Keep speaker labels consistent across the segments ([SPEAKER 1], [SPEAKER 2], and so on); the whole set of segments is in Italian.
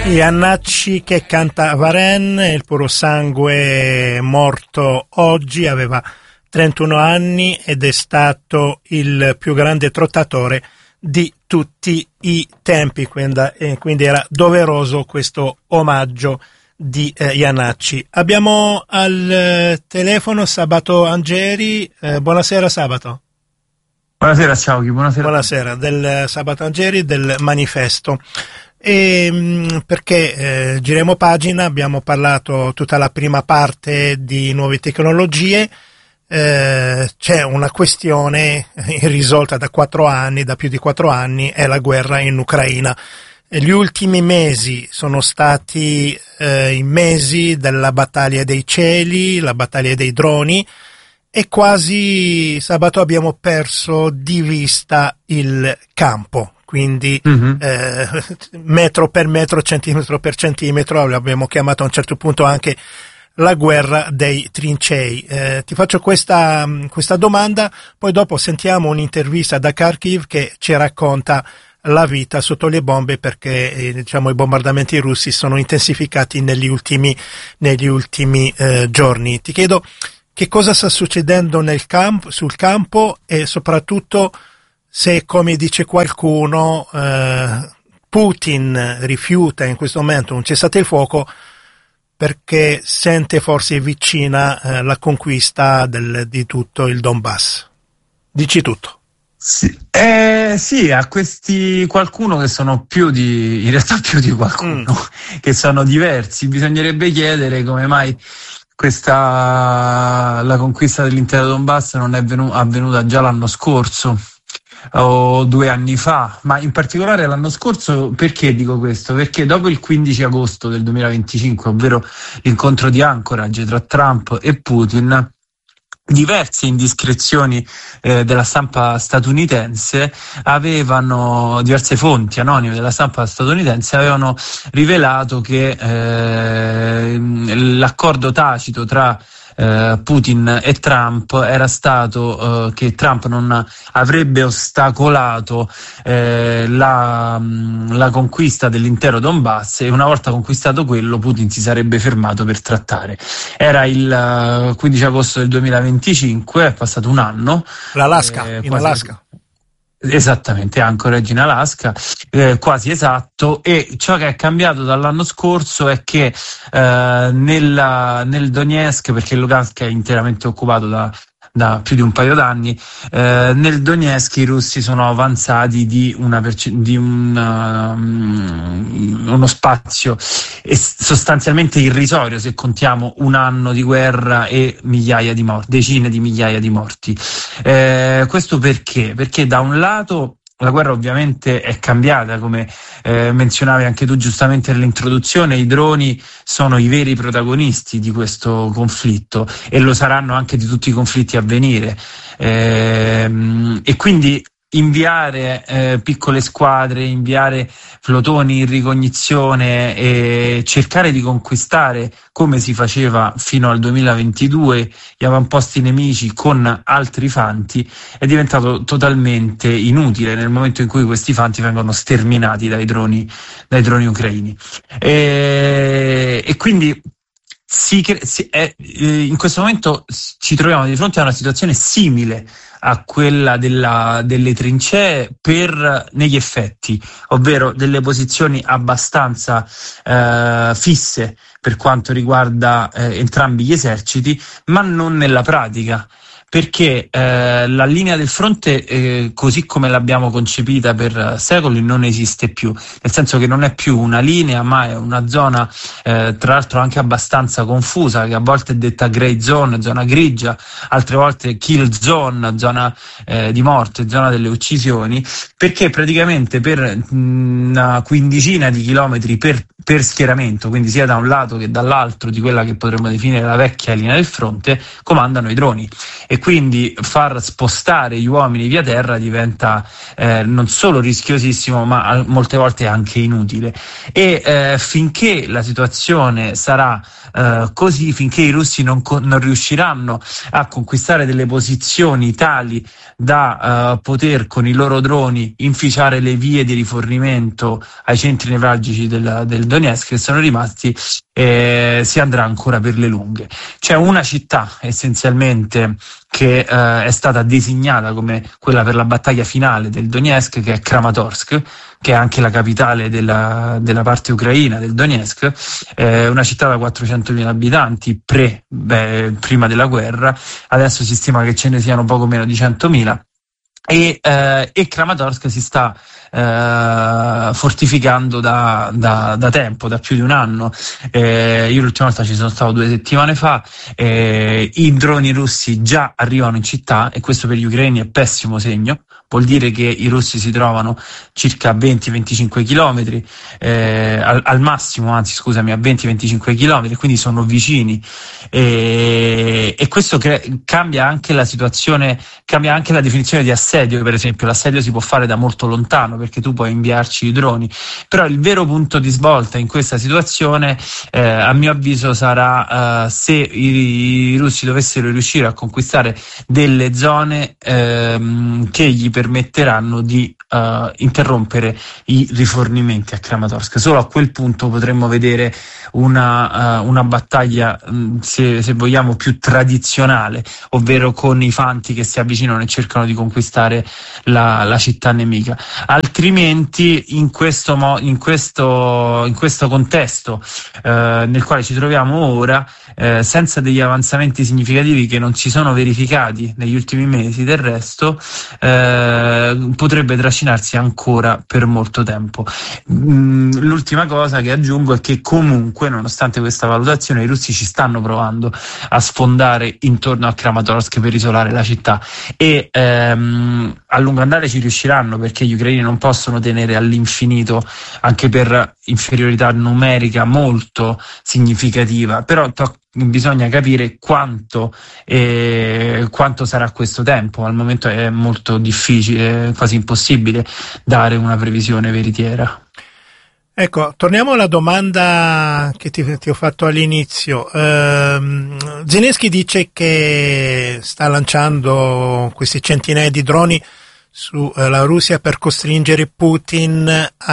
[SPEAKER 1] Iannacci che canta Varenne, il puro sangue, morto oggi, aveva 31 anni ed è stato il più grande trottatore di tutti i tempi, quindi era doveroso questo omaggio di Iannacci. Abbiamo al telefono Sabato Angeri. Buonasera Sabato.
[SPEAKER 2] Buonasera, ciao Chi, buonasera.
[SPEAKER 1] Buonasera, del Sabato Angeri del Manifesto. Perché giriamo pagina, abbiamo parlato tutta la prima parte di nuove tecnologie. C'è una questione irrisolta da più di 4 anni, è la guerra in Ucraina. Gli ultimi mesi sono stati i mesi della battaglia dei cieli, la battaglia dei droni, e quasi Sabato abbiamo perso di vista il campo. Quindi metro per metro, centimetro per centimetro, l'abbiamo chiamato a un certo punto anche la guerra dei trincei. Ti faccio questa domanda, poi dopo sentiamo un'intervista da Kharkiv che ci racconta la vita sotto le bombe, perché i bombardamenti russi sono intensificati negli ultimi giorni. Ti chiedo che cosa sta succedendo sul campo e soprattutto se, come dice qualcuno, Putin rifiuta in questo momento un cessate il fuoco perché sente forse vicina la conquista di tutto il Donbass. Dici tutto.
[SPEAKER 2] Sì, a questi qualcuno che sono in realtà più di qualcuno, che sono diversi, bisognerebbe chiedere come mai la conquista dell'intero Donbass non è avvenuta già l'anno scorso o 2 anni fa, ma in particolare l'anno scorso. Perché dico questo? Perché dopo il 15 agosto del 2025, ovvero l'incontro di Anchorage tra Trump e Putin, diverse indiscrezioni della stampa statunitense diverse fonti anonime della stampa statunitense avevano rivelato che l'accordo tacito tra Putin e Trump era stato che Trump non avrebbe ostacolato la conquista dell'intero Donbass, e una volta conquistato quello Putin si sarebbe fermato per trattare. Era il 15 agosto del 2025, è passato un anno.
[SPEAKER 1] In Alaska.
[SPEAKER 2] Esattamente, Anchorage in Alaska, quasi esatto. E ciò che è cambiato dall'anno scorso è che nel Donetsk, perché Lugansk è interamente occupato da più di un paio d'anni, nel Donetsk i russi sono avanzati di uno spazio sostanzialmente irrisorio, se contiamo un anno di guerra e decine di migliaia di morti. Questo perché? Perché da un lato la guerra ovviamente è cambiata, come menzionavi anche tu giustamente nell'introduzione. I droni sono i veri protagonisti di questo conflitto e lo saranno anche di tutti i conflitti a venire, e quindi inviare piccole squadre, inviare flotoni in ricognizione e cercare di conquistare, come si faceva fino al 2022, gli avamposti nemici con altri fanti, è diventato totalmente inutile nel momento in cui questi fanti vengono sterminati dai droni ucraini. E quindi in questo momento ci troviamo di fronte a una situazione simile a quella delle trincee negli effetti, ovvero delle posizioni abbastanza fisse per quanto riguarda entrambi gli eserciti, ma non nella pratica. Perché la linea del fronte, così come l'abbiamo concepita per secoli, non esiste più, nel senso che non è più una linea, ma è una zona tra l'altro anche abbastanza confusa, che a volte è detta grey zone, zona grigia, altre volte kill zone, zona di morte, zona delle uccisioni, perché praticamente per una quindicina di chilometri per schieramento, quindi sia da un lato che dall'altro di quella che potremmo definire la vecchia linea del fronte, comandano i droni. E e quindi far spostare gli uomini via terra diventa non solo rischiosissimo, ma molte volte anche inutile. E finché la situazione sarà così, finché i russi non riusciranno a conquistare delle posizioni tali da poter con i loro droni inficiare le vie di rifornimento ai centri nevralgici del Donetsk che sono rimasti, si andrà ancora per le lunghe. C'è una città essenzialmente che è stata designata come quella per la battaglia finale del Donetsk, che è Kramatorsk, che è anche la capitale della parte ucraina del Donetsk, una città da 400.000 abitanti prima della guerra. Adesso si stima che ce ne siano poco meno di 100.000. E Kramatorsk si sta fortificando da tempo, da più di un anno. Io l'ultima volta ci sono stato 2 settimane fa. I droni russi già arrivano in città, e questo per gli ucraini è pessimo segno. Vuol dire che i russi si trovano circa a 20-25 km, al massimo, anzi scusami, a 20-25 km, quindi sono vicini, e questo cambia anche la situazione, cambia anche la definizione di assedio. Per esempio, l'assedio si può fare da molto lontano perché tu puoi inviarci i droni, però il vero punto di svolta in questa situazione, a mio avviso, sarà se i russi dovessero riuscire a conquistare delle zone che gli permetteranno di interrompere i rifornimenti a Kramatorsk. Solo a quel punto potremmo vedere una battaglia, se vogliamo, più tradizionale, ovvero con i fanti che si avvicinano e cercano di conquistare la città nemica. Altrimenti, in questo contesto nel quale ci troviamo ora, senza degli avanzamenti significativi che non si sono verificati negli ultimi mesi, del resto potrebbe trascinarsi ancora per molto tempo. L'ultima cosa che aggiungo è che comunque, nonostante questa valutazione, i russi ci stanno provando a sfondare intorno a Kramatorsk per isolare la città, e a lungo andare ci riusciranno, perché gli ucraini non possono tenere all'infinito, anche per inferiorità numerica molto significativa. Però bisogna capire quanto sarà questo tempo. Al momento è molto difficile, quasi impossibile dare una previsione veritiera.
[SPEAKER 1] Ecco, torniamo alla domanda che ti ho fatto all'inizio. Zelensky dice che sta lanciando questi centinaia di droni sulla Russia per costringere Putin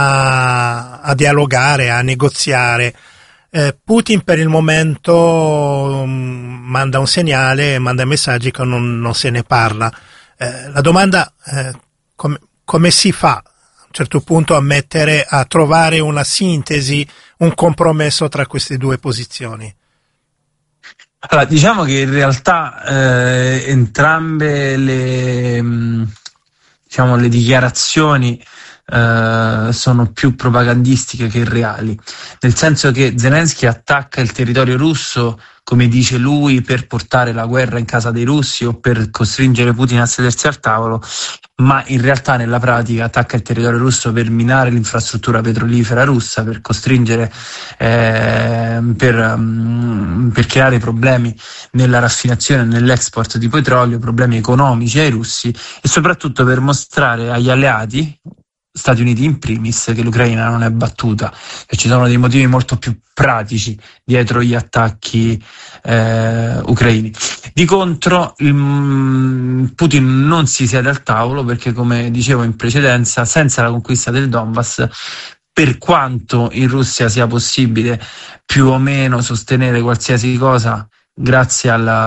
[SPEAKER 1] a dialogare, a negoziare. Putin per il momento manda un segnale, manda messaggi che non se ne parla. La domanda come si fa a un certo punto a trovare una sintesi, un compromesso tra queste due posizioni?
[SPEAKER 2] Allora, diciamo che in realtà entrambe le dichiarazioni sono più propagandistiche che reali, nel senso che Zelensky attacca il territorio russo, come dice lui, per portare la guerra in casa dei russi o per costringere Putin a sedersi al tavolo, ma in realtà nella pratica attacca il territorio russo per minare l'infrastruttura petrolifera russa, per costringere, per creare problemi nella raffinazione e nell'export di petrolio, problemi economici ai russi, e soprattutto per mostrare agli alleati, Stati Uniti in primis, che l'Ucraina non è battuta, e ci sono dei motivi molto più pratici dietro gli attacchi ucraini. Di contro, Putin non si siede al tavolo perché, come dicevo in precedenza, senza la conquista del Donbass, per quanto in Russia sia possibile più o meno sostenere qualsiasi cosa grazie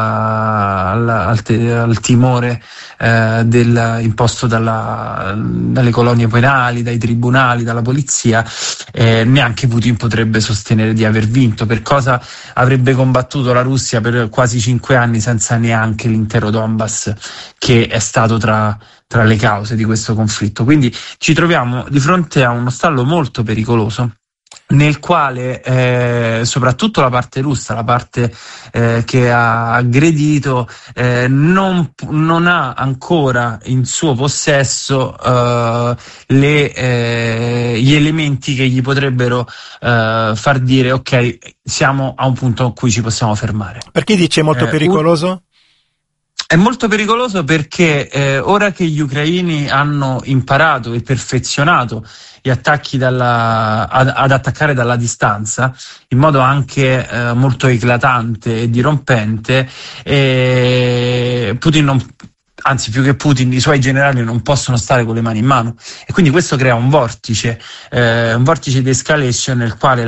[SPEAKER 2] al timore imposto dalle colonie penali, dai tribunali, dalla polizia, neanche Putin potrebbe sostenere di aver vinto. Per cosa avrebbe combattuto la Russia per quasi 5 anni senza neanche l'intero Donbass, che è stato tra le cause di questo conflitto? Quindi ci troviamo di fronte a uno stallo molto pericoloso, nel quale soprattutto la parte russa, la parte che ha aggredito, non ha ancora in suo possesso gli elementi che gli potrebbero far dire ok, siamo a un punto a cui ci possiamo fermare.
[SPEAKER 1] Perché dice molto pericoloso?
[SPEAKER 2] È molto pericoloso perché ora che gli ucraini hanno imparato e perfezionato gli attacchi ad attaccare dalla distanza in modo anche molto eclatante e dirompente, Putin non, anzi più che Putin, i suoi generali non possono stare con le mani in mano, e quindi questo crea un vortice di escalation nel quale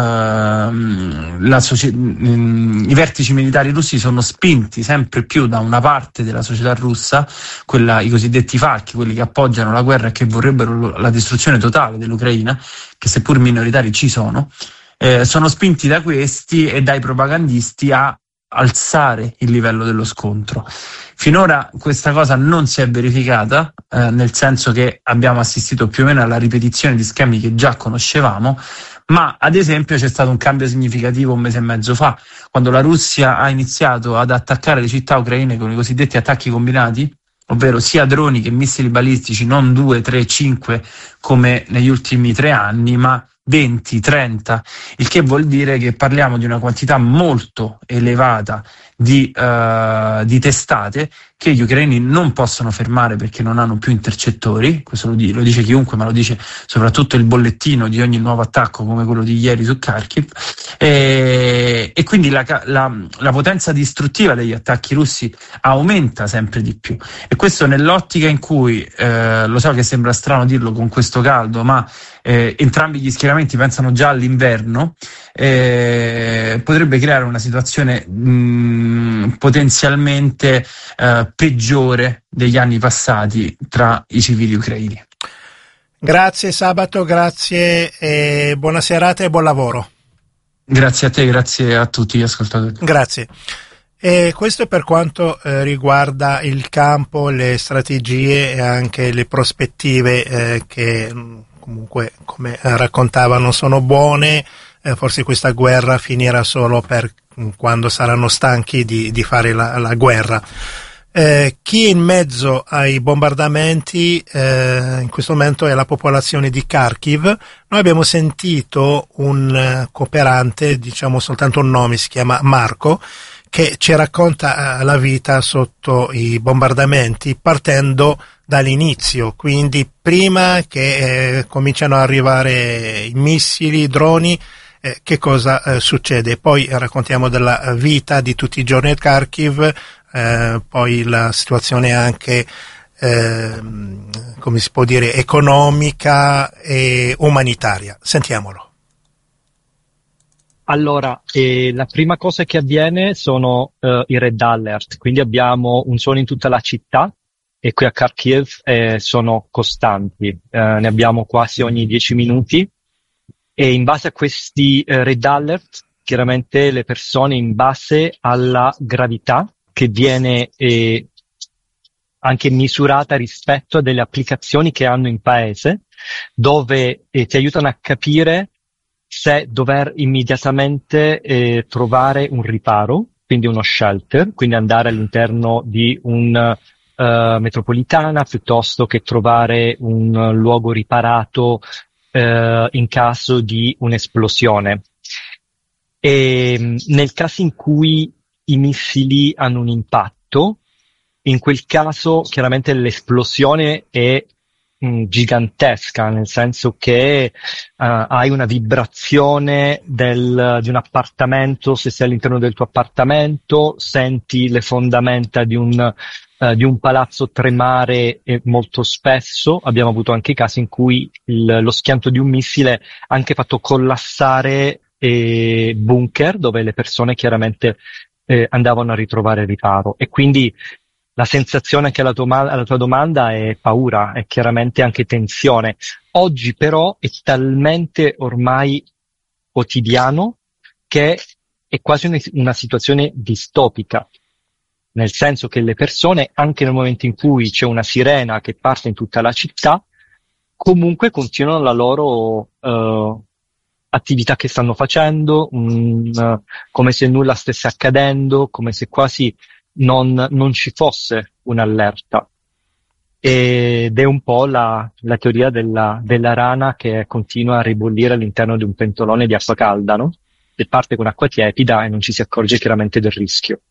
[SPEAKER 2] i vertici militari russi sono spinti sempre più da una parte della società russa, i cosiddetti falchi, quelli che appoggiano la guerra e che vorrebbero la distruzione totale dell'Ucraina, che seppur minoritari ci sono spinti da questi e dai propagandisti a alzare il livello dello scontro. Finora questa cosa non si è verificata, nel senso che abbiamo assistito più o meno alla ripetizione di schemi che già conoscevamo, ma ad esempio c'è stato un cambio significativo un mese e mezzo fa, quando la Russia ha iniziato ad attaccare le città ucraine con i cosiddetti attacchi combinati, ovvero sia droni che missili balistici, non 2, 3, 5 come negli ultimi 3 anni, ma 20, 30, il che vuol dire che parliamo di una quantità molto elevata di testate che gli ucraini non possono fermare perché non hanno più intercettori. Questo lo dice chiunque, ma lo dice soprattutto il bollettino di ogni nuovo attacco come quello di ieri su Kharkiv, e quindi la potenza distruttiva degli attacchi russi aumenta sempre di più, e questo nell'ottica in cui lo so che sembra strano dirlo con questo caldo, ma entrambi gli schieramenti pensano già all'inverno, potrebbe creare una situazione potenzialmente peggiore degli anni passati tra i civili ucraini.
[SPEAKER 1] Grazie Sabato, grazie e buona serata e buon lavoro.
[SPEAKER 2] Grazie a te, grazie a tutti gli ascoltatori.
[SPEAKER 1] Grazie. E questo per quanto riguarda il campo, le strategie e anche le prospettive che comunque, come raccontavano, sono buone. Forse questa guerra finirà solo per quando saranno stanchi di fare la guerra. Chi è in mezzo ai bombardamenti in questo momento è la popolazione di Kharkiv. Noi abbiamo sentito un cooperante, diciamo soltanto un nome, si chiama Marco, che ci racconta la vita sotto i bombardamenti partendo dall'inizio, quindi prima che cominciano ad arrivare i missili, i droni, che cosa succede. Poi raccontiamo della vita di tutti i giorni a Kharkiv, poi la situazione anche come si può dire economica e umanitaria. Sentiamolo.
[SPEAKER 3] Allora, la prima cosa che avviene sono i red alert, quindi abbiamo un suono in tutta la città, e qui a Kharkiv sono costanti, ne abbiamo quasi ogni 10 minuti, e in base a questi red alert, chiaramente le persone, in base alla gravità che viene anche misurata rispetto a delle applicazioni che hanno in paese, dove ti aiutano a capire se dover immediatamente trovare un riparo, quindi uno shelter, quindi andare all'interno di un metropolitana, piuttosto che trovare un luogo riparato in caso di un'esplosione. E nel caso in cui i missili hanno un impatto, in quel caso chiaramente l'esplosione è gigantesca, nel senso che hai una vibrazione di un appartamento. Se sei all'interno del tuo appartamento, senti le fondamenta di un palazzo tremare, e molto spesso abbiamo avuto anche casi in cui lo schianto di un missile ha anche fatto collassare bunker dove le persone chiaramente andavano a ritrovare riparo. E quindi la sensazione che alla tua domanda è paura, è chiaramente anche tensione. Oggi però è talmente ormai quotidiano che è quasi una situazione distopica, nel senso che le persone, anche nel momento in cui c'è una sirena che parte in tutta la città, comunque continuano la loro attività che stanno facendo, come se nulla stesse accadendo, come se quasi non ci fosse un'allerta. Ed è un po' la teoria della rana che continua a ribollire all'interno di un pentolone di acqua calda, no? E parte con acqua tiepida e non ci si accorge chiaramente del rischio.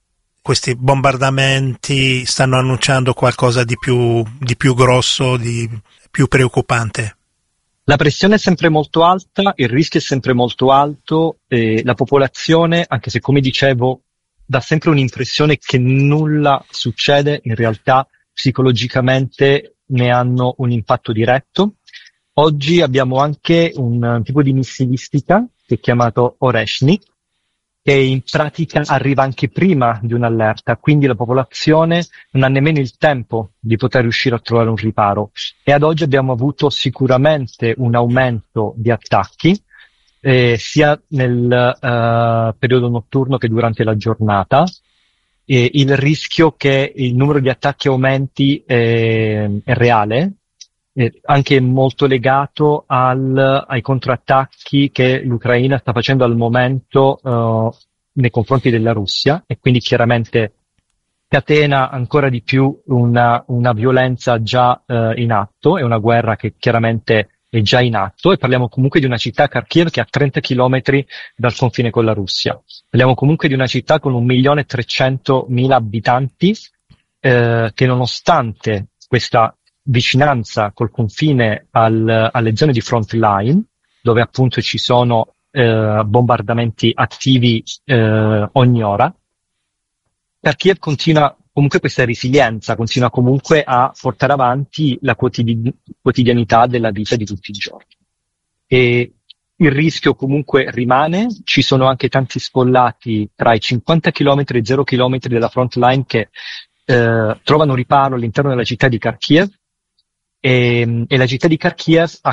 [SPEAKER 1] questi bombardamenti stanno annunciando qualcosa di più grosso, di più preoccupante?
[SPEAKER 3] La pressione è sempre molto alta, il rischio è sempre molto alto, e la popolazione, anche se come dicevo, dà sempre un'impressione che nulla succede, in realtà psicologicamente ne hanno un impatto diretto. Oggi abbiamo anche un tipo di missilistica che è chiamato Oreshnik, che in pratica arriva anche prima di un'allerta, quindi la popolazione non ha nemmeno il tempo di poter riuscire a trovare un riparo. E ad oggi abbiamo avuto sicuramente un aumento di attacchi, sia nel periodo notturno che durante la giornata. E il rischio che il numero di attacchi aumenti è reale, anche molto legato ai contrattacchi che l'Ucraina sta facendo al momento nei confronti della Russia, e quindi chiaramente catena ancora di più una violenza già in atto, è una guerra che chiaramente è già in atto, e parliamo comunque di una città, Kharkiv, che è a 30 chilometri dal confine con la Russia. Parliamo comunque di una città con 1.300.000 abitanti, che nonostante questa vicinanza col confine alle zone di front line, dove appunto ci sono bombardamenti attivi ogni ora, Kharkiv continua comunque questa resilienza, continua comunque a portare avanti la quotidianità della vita di tutti i giorni. E il rischio comunque rimane, ci sono anche tanti sfollati tra i 50 km e i 0 km della front line che trovano riparo all'interno della città di Kharkiv, e la città di Kharkiv ha